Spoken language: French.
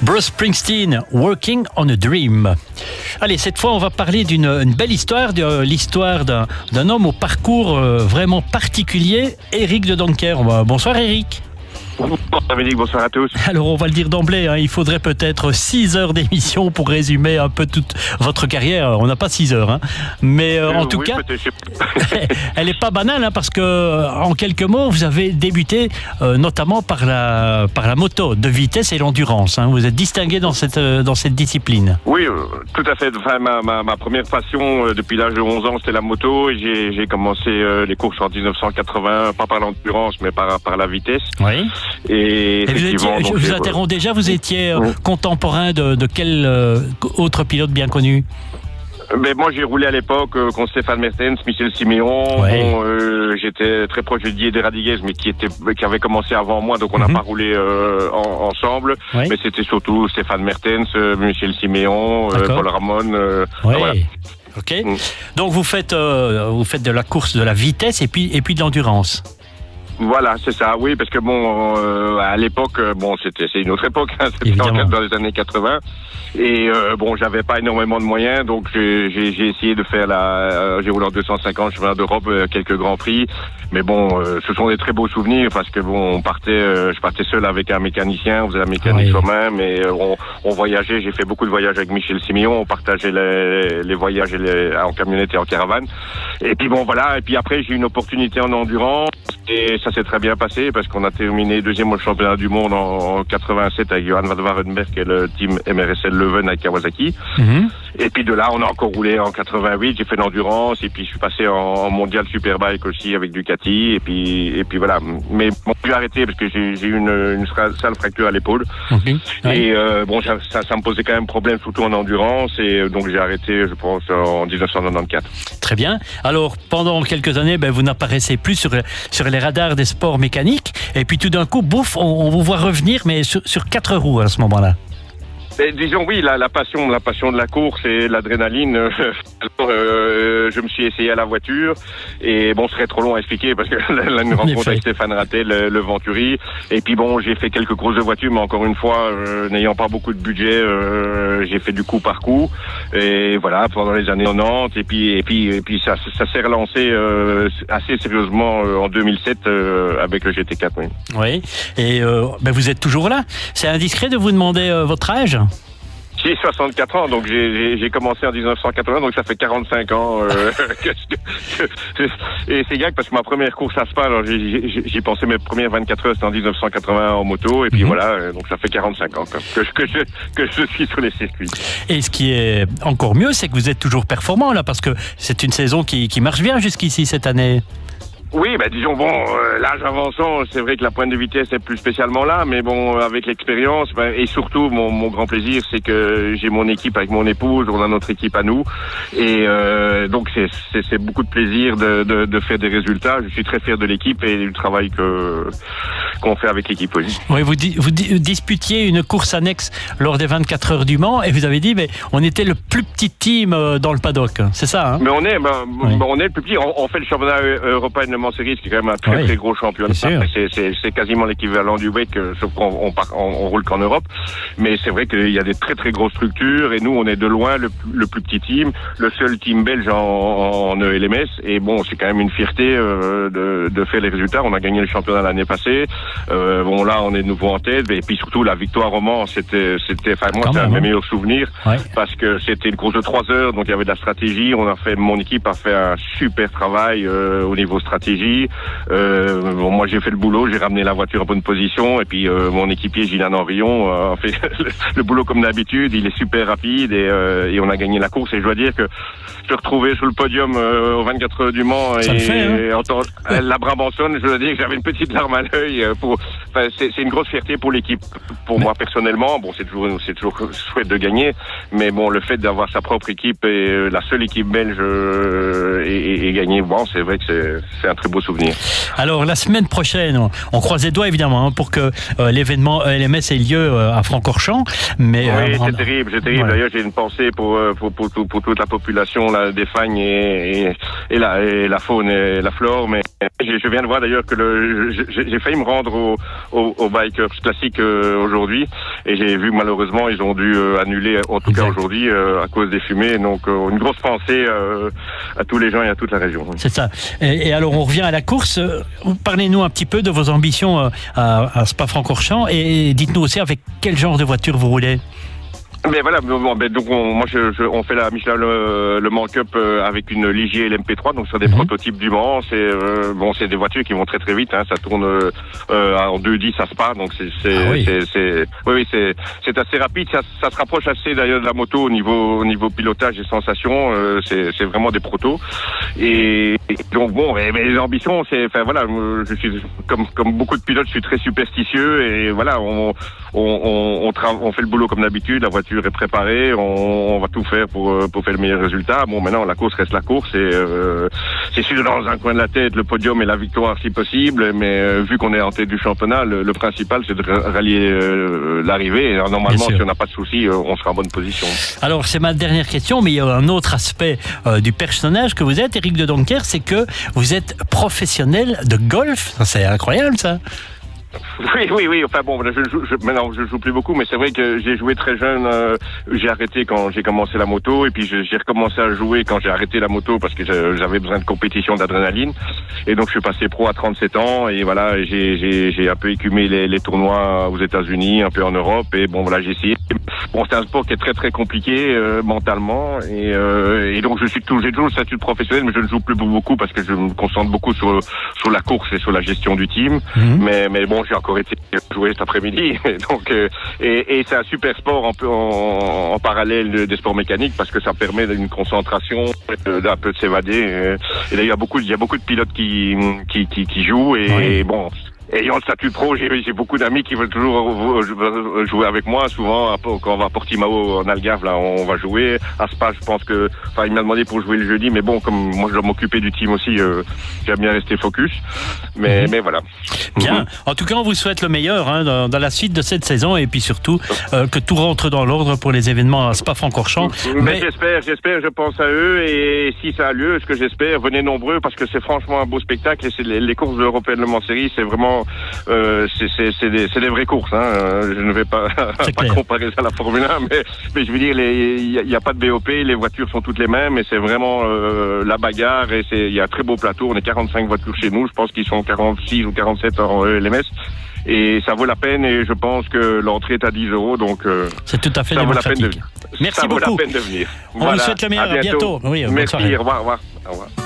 Bruce Springsteen, Working on a Dream. Allez, cette fois, on va parler d'une belle histoire, de l'histoire d'un homme au parcours vraiment particulier, Eric de Doncker. Bonsoir Eric. Bonsoir Dominique, bonsoir à tous. Alors on va le dire d'emblée, il faudrait peut-être 6 heures d'émission pour résumer un peu toute votre carrière. On n'a pas 6 heures, mais en tout cas, elle n'est pas banale, parce que en quelques mots, vous avez débuté notamment par la moto de vitesse et l'endurance. Vous êtes distingué dans cette discipline. Oui, tout à fait. Enfin, ma première passion depuis l'âge de 11 ans, c'était la moto. Et j'ai commencé les courses en 1980, pas par l'endurance, mais par la vitesse. Oui. Et je vous interromps déjà, vous étiez contemporain de quel autre pilote bien connu? Mais moi, j'ai roulé à l'époque contre Stéphane Mertens, Michel Siméon. Ouais. Bon, j'étais très proche de Didier Radiguez, mais qui avait commencé avant moi, donc on n'a pas roulé ensemble. Ouais. Mais c'était surtout Stéphane Mertens, Michel Siméon, Paul Ramon. Ouais. Voilà. Ok. Donc vous faites de la course de la vitesse et puis de l'endurance. Voilà, c'est ça, oui, parce que bon, à l'époque, c'est une autre époque, c'était dans les années 80, et bon, j'avais pas énormément de moyens, donc j'ai essayé de faire j'ai roulé en 250 championnat d'Europe, quelques grands prix, mais bon, ce sont des très beaux souvenirs, parce que bon, je partais seul avec un mécanicien, on faisait la mécanique soi-même, et on voyageait, j'ai fait beaucoup de voyages avec Michel Siméon, on partageait les voyages en camionnette et en caravane, et puis bon, voilà, et puis après, j'ai eu une opportunité en endurance, et ça s'est très bien passé parce qu'on a terminé deuxième au championnat du monde en 87 avec Johan van Warenberg et le team MRSL Leuven avec Kawasaki. Et puis de là, on a encore roulé en 88, j'ai fait l'endurance et puis je suis passé en mondial superbike aussi avec Ducati et puis voilà. Mais bon, j'ai arrêté parce que j'ai eu une sale fracture à l'épaule. Et bon, ça me posait quand même problème, surtout en endurance, et donc j'ai arrêté, je pense, en 1994. Très bien. Alors, pendant quelques années, vous n'apparaissez plus sur les radars des sports mécaniques, et puis tout d'un coup, bouf, on vous voit revenir, mais sur 4 roues à ce moment-là. Disons oui, la passion de la course et l'adrénaline. Je me suis essayé à la voiture et bon, ce serait trop long à expliquer parce que une rencontre avec Stéphane Rattel, le Venturi, et puis bon, j'ai fait quelques courses de voiture, mais encore une fois, n'ayant pas beaucoup de budget, j'ai fait du coup par coup, et voilà, pendant les années 90, et puis ça s'est relancé assez sérieusement en 2007 avec le GT4. Oui, et vous êtes toujours là. C'est indiscret de vous demander votre âge? J'ai 64 ans, donc j'ai commencé en 1980, donc ça fait 45 ans. Et c'est gag parce que ma première course à Spa, j'y pensais, mes premières 24 heures, c'était en 1981 en moto, et puis voilà, donc ça fait 45 ans que je suis sur les circuits. Et ce qui est encore mieux, c'est que vous êtes toujours performant là, parce que c'est une saison qui marche bien jusqu'ici cette année. Oui, disons, bon, l'âge avançant, c'est vrai que la pointe de vitesse est plus spécialement là, mais bon, avec l'expérience, et surtout, mon grand plaisir, c'est que j'ai mon équipe avec mon épouse, on a notre équipe à nous, et donc c'est beaucoup de plaisir de faire des résultats. Je suis très fier de l'équipe et du travail qu'on fait avec l'équipe aussi. Oui, vous disputiez une course annexe lors des 24 heures du Mans, et vous avez dit, mais on était le plus petit team dans le paddock, c'est ça, Mais on est le plus petit, on fait le championnat européen de Mans Series, qui est quand même un très gros championnat. C'est quasiment l'équivalent du WEC, sauf qu'on roule qu'en Europe. Mais c'est vrai qu'il y a des très grosses structures, et nous, on est de loin le plus petit team, le seul team belge en ELMS. Et bon, c'est quand même une fierté de faire les résultats. On a gagné le championnat l'année passée. Bon, là, on est de nouveau en tête. Et puis surtout, la victoire au Mans, enfin, moi, c'est un de mes meilleurs souvenirs, parce que c'était une course de 3 heures, donc il y avait de la stratégie. Mon équipe a fait un super travail au niveau stratégie. Moi j'ai fait le boulot, j'ai ramené la voiture en bonne position, et puis mon équipier Gilles Henrion a fait le boulot comme d'habitude. Il est super rapide, et on a gagné la course, et je dois dire que se retrouver sur le podium aux 24 heures du Mans et entendre la Brabançonne, je dois dire que j'avais une petite larme à l'œil. C'est une grosse fierté pour l'équipe, pour moi personnellement. Bon, c'est toujours chouette de gagner, mais bon, le fait d'avoir sa propre équipe et la seule équipe belge et gagner, bon, c'est vrai que c'est un très beau souvenir. Alors la semaine prochaine, on croise les doigts évidemment pour que l'événement LMS ait lieu à Francorchamps. Mais oui, c'est terrible. Voilà. D'ailleurs, j'ai une pensée pour toute la population là, des Fagnes et la faune et la flore, mais je viens de voir d'ailleurs que j'ai failli me rendre au Bikers Classic aujourd'hui, et j'ai vu malheureusement ils ont dû annuler, en tout cas aujourd'hui, à cause des fumées. Donc une grosse pensée à tous les gens et à toute la région. C'est ça. Et alors on revient à la course. Parlez-nous un petit peu de vos ambitions à Spa-Francorchamps, et dites-nous aussi avec quel genre de voiture vous roulez. Mais voilà, donc on fait la Michelin Le Mans Cup avec une Ligier LMP3, donc sur des prototypes du Mans. C'est des voitures qui vont très très vite, hein, ça tourne en 2.10 à Spa, donc c'est assez rapide, ça se rapproche assez d'ailleurs de la moto au niveau pilotage et sensations, c'est vraiment des protos. Et donc bon, mais les ambitions, je suis comme beaucoup de pilotes, je suis très superstitieux, et voilà, on fait le boulot comme d'habitude, la voiture est préparée, on va tout faire pour faire le meilleur résultat. Bon, maintenant la course reste la course, et c'est sûr dans un coin de la tête le podium et la victoire si possible, mais vu qu'on est en tête du championnat, le principal c'est de rallier l'arrivée, et normalement si on n'a pas de soucis, on sera en bonne position. Alors c'est ma dernière question, mais il y a un autre aspect du personnage que vous êtes, Éric de Doncker, c'est que vous êtes professionnel de golf. C'est incroyable ça. Oui. Enfin bon, maintenant je joue plus beaucoup, mais c'est vrai que j'ai joué très jeune. J'ai arrêté quand j'ai commencé la moto, et puis j'ai recommencé à jouer quand j'ai arrêté la moto parce que j'avais besoin de compétition, d'adrénaline. Et donc je suis passé pro à 37 ans, et voilà, j'ai un peu écumé les tournois aux États-Unis, un peu en Europe, et bon voilà, j'ai essayé. Bon, c'est un sport qui est très très compliqué mentalement, et donc j'ai toujours le statut de professionnel, mais je ne joue plus beaucoup parce que je me concentre beaucoup sur la course et sur la gestion du team. Mais bon, j'ai encore été jouer cet après-midi, donc et c'est un super sport en parallèle des sports mécaniques, parce que ça permet une concentration, d'un peu de s'évader. Et là il y a beaucoup de pilotes qui jouent, et bon. Ayant le statut pro, j'ai beaucoup d'amis qui veulent toujours jouer avec moi. Souvent, quand on va à Portimao en Algarve, là, on va jouer. À Spa, je pense que, il m'a demandé pour jouer le jeudi, mais bon, comme moi je dois m'occuper du team aussi, j'aime bien rester focus. Mais voilà. Bien. En tout cas, on vous souhaite le meilleur dans la suite de cette saison, et puis surtout que tout rentre dans l'ordre pour les événements à Spa-Francorchamps. Mais j'espère, je pense à eux, et si ça a lieu, ce que j'espère, venez nombreux, parce que c'est franchement un beau spectacle, et c'est les courses européennes Le Mans Series, c'est vraiment c'est des vraies courses, hein. Je ne vais pas comparer ça à la Formule 1, mais je veux dire, il n'y a pas de BOP, les voitures sont toutes les mêmes, et c'est vraiment la bagarre, et il y a un très beau plateau. On est 45 voitures chez nous, je pense qu'ils sont 46 ou 47 en LMS. Et ça vaut la peine, et je pense que l'entrée est à 10 €, donc c'est tout à fait démocratique. Merci beaucoup. Ça vaut la peine de venir. On vous souhaite le meilleur. À bientôt. Oui, merci, au revoir.